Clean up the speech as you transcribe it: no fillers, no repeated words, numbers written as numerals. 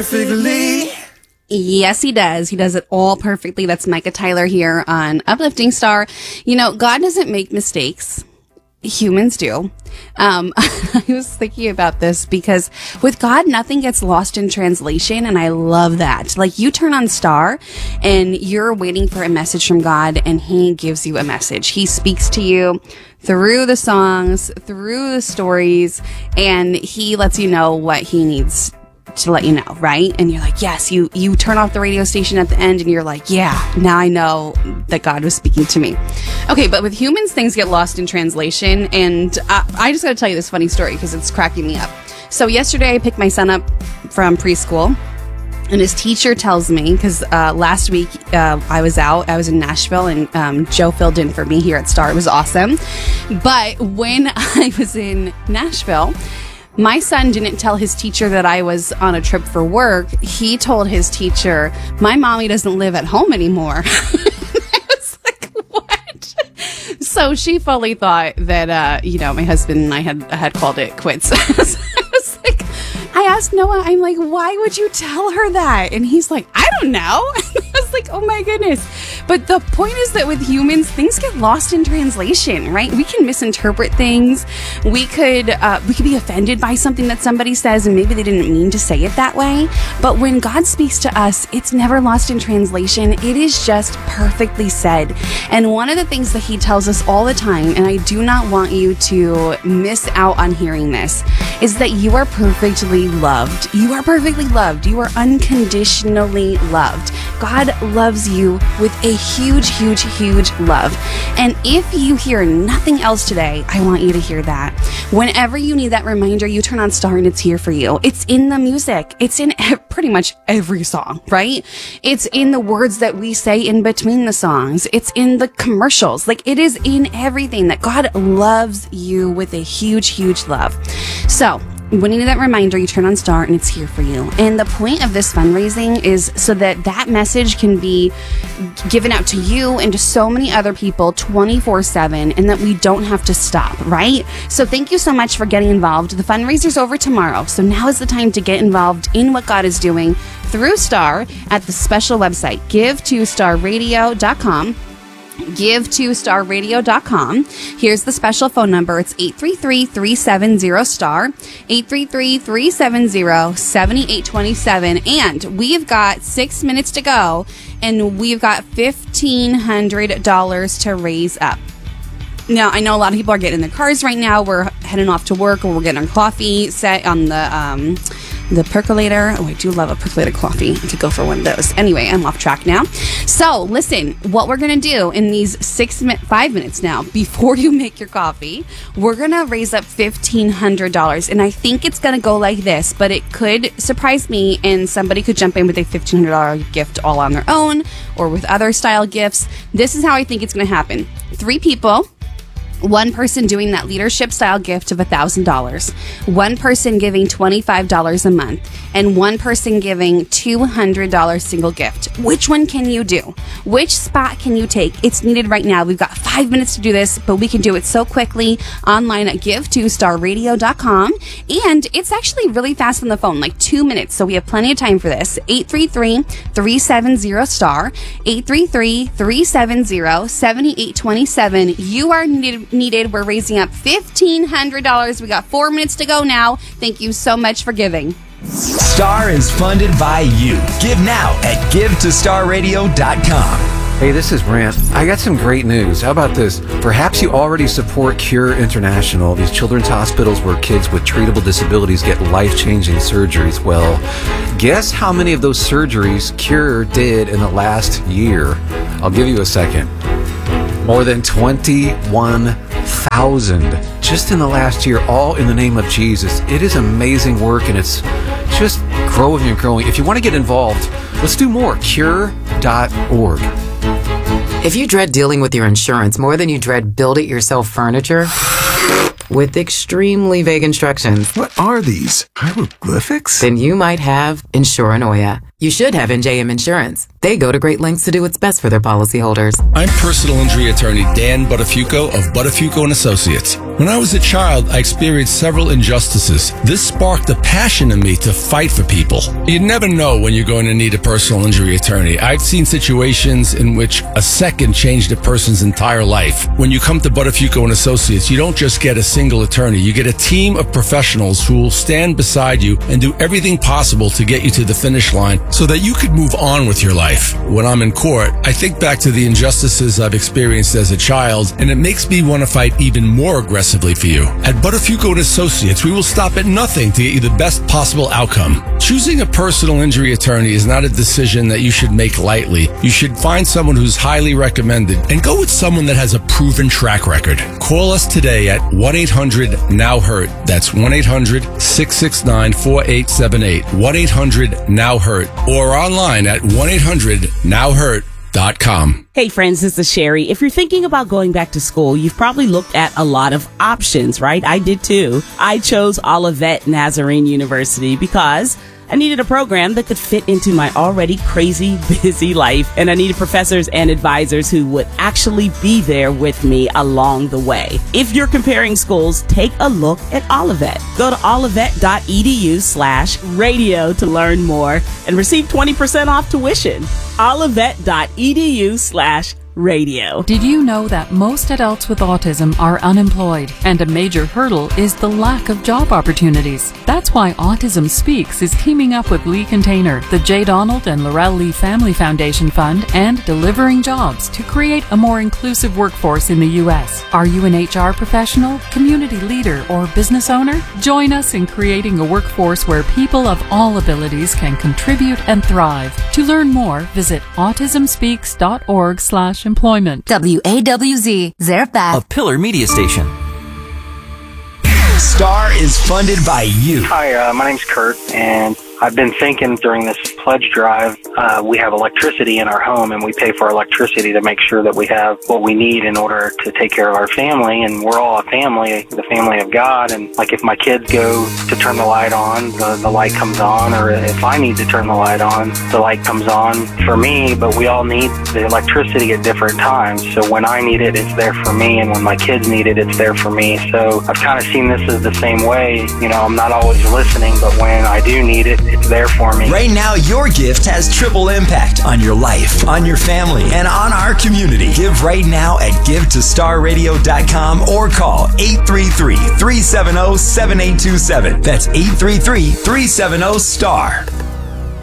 perfectly. Yes, he does. He does it all perfectly. That's Micah Tyler here on Uplifting Star. You know, God doesn't make mistakes. Humans do. I was thinking about this because with God, nothing gets lost in translation. And I love that. Like, you turn on Star and you're waiting for a message from God, and he gives you a message. He speaks to you through the songs, through the stories, and he lets you know what he needs to let you know, right? And you're like, yes, you turn off the radio station at the end and you're like, yeah, now I know that God was speaking to me. Okay, but with humans, things get lost in translation. And I just got to tell you this funny story because it's cracking me up. So yesterday I picked my son up from preschool, and his teacher tells me, because last week I was in Nashville, and Joe filled in for me here at Star. It was awesome. But when I was in Nashville, my son didn't tell his teacher that I was on a trip for work. He told his teacher, my mommy doesn't live at home anymore. I was like, what? So she fully thought that, my husband and I had called it quits. I asked Noah, I'm like, why would you tell her that? And he's like, I don't know. I was like, oh my goodness. But the point is that with humans, things get lost in translation, right? We can misinterpret things. We could be offended by something that somebody says, and maybe they didn't mean to say it that way. But when God speaks to us, it's never lost in translation. It is just perfectly said. And one of the things that he tells us all the time, and I do not want you to miss out on hearing this, is that you are perfectly loved. You are perfectly loved. You are unconditionally loved. God loves you with a huge, huge, huge love. And if you hear nothing else today, I want you to hear that. Whenever you need that reminder, you turn on Star and it's here for you. It's in the music. It's in pretty much every song, right? It's in the words that we say in between the songs. It's in the commercials. Like, it is in everything that God loves you with a huge, huge love. So when you need that reminder, you turn on Star and it's here for you. And the point of this fundraising is so that message can be given out to you and to so many other people 24/7, and that we don't have to stop, right? So thank you so much for getting involved. The fundraiser's over tomorrow. So now is the time to get involved in what God is doing through Star at the special website, give2starradio.com. give2starradio.com. Here's the special phone number. It's 833-370-STAR, 833-370-7827. And we've got 6 minutes to go, and we've got $1,500 to raise up. Now, I know a lot of people are getting in their cars right now. We're heading off to work, or we're getting our coffee set on the percolator. Oh, I do love a percolated coffee. I could go for one of those. Anyway, I'm off track now. So, listen, what we're going to do in these 5 minutes now, before you make your coffee, we're going to raise up $1,500. And I think it's going to go like this, but it could surprise me, and somebody could jump in with a $1,500 gift all on their own, or with other style gifts. This is how I think it's going to happen. 3 people. One person doing that leadership style gift of $1,000, one person giving $25 a month, and one person giving $200 single gift. Which one can you do? Which spot can you take? It's needed right now. We've got 5 minutes to do this, but we can do it so quickly online at give2starradio.com. And it's actually really fast on the phone, like 2 minutes. So we have plenty of time for this. 833-370-STAR, 833-370-7827. You are needed. We're raising up $1,500. We got 4 minutes to go now. Thank you so much for giving. Star is funded by you. Give now at give2starradio.com. Hey, this is Brant. I got some great news. How about this? Perhaps you already support Cure International, these children's hospitals where kids with treatable disabilities get life-changing surgeries. Well, guess how many of those surgeries Cure did in the last year? I'll give you a second. More than 21,000 just in the last year, all in the name of Jesus. It is amazing work, and it's just growing and growing. If you want to get involved, let's do more. Cure.org. If you dread dealing with your insurance more than you dread build-it-yourself furniture with extremely vague instructions, what are these? Hieroglyphics? Then you might have Insuranoia. You should have NJM Insurance. They go to great lengths to do what's best for their policyholders. I'm personal injury attorney Dan Buttafuoco of Buttafuoco & Associates. When I was a child, I experienced several injustices. This sparked a passion in me to fight for people. You never know when you're going to need a personal injury attorney. I've seen situations in which a second changed a person's entire life. When you come to Buttafuoco & Associates, you don't just get a single attorney. You get a team of professionals who will stand beside you and do everything possible to get you to the finish line so that you could move on with your life. When I'm in court, I think back to the injustices I've experienced as a child, and it makes me want to fight even more aggressively for you. At Buttafuoco & Associates, we will stop at nothing to get you the best possible outcome. Choosing a personal injury attorney is not a decision that you should make lightly. You should find someone who's highly recommended and go with someone that has a proven track record. Call us today at 1-800-NOW-HURT. That's 1-800-669-4878. 1-800-NOW-HURT. Or online at 1-800-NOW-HURT.com. Hey friends, this is Sherry. If you're thinking about going back to school, you've probably looked at a lot of options, right? I did too. I chose Olivet Nazarene University because I needed a program that could fit into my already crazy, busy life, and I needed professors and advisors who would actually be there with me along the way. If you're comparing schools, take a look at Olivet. Go to olivet.edu/radio to learn more and receive 20% off tuition. olivet.edu/radio. Did you know that most adults with autism are unemployed, and a major hurdle is the lack of job opportunities? That's why Autism Speaks is teaming up with Lee Container, the J. Donald and Laurel Lee Family Foundation Fund, and Delivering Jobs to create a more inclusive workforce in the U.S. Are you an HR professional, community leader, or business owner? Join us in creating a workforce where people of all abilities can contribute and thrive. To learn more, visit autismspeaks.org/employment. WAWZ, Zarephath. A Pillar Media Station. Star is funded by you. Hi, my name's Kurt, and I've been thinking during this pledge drive, we have electricity in our home, and we pay for electricity to make sure that we have what we need in order to take care of our family, and we're all a family, the family of God, and like if my kids go to turn the light on, the light comes on, or if I need to turn the light on, the light comes on for me, but we all need the electricity at different times, so when I need it, it's there for me, and when my kids need it, it's there for me, so I've kind of seen this as the same way. You know, I'm not always listening, but when I do need it, it's there for me. Right now, your gift has triple impact on your life, on your family, and on our community. Give right now at givetostarradio.com or call 833-370-7827. That's 833-370-STAR.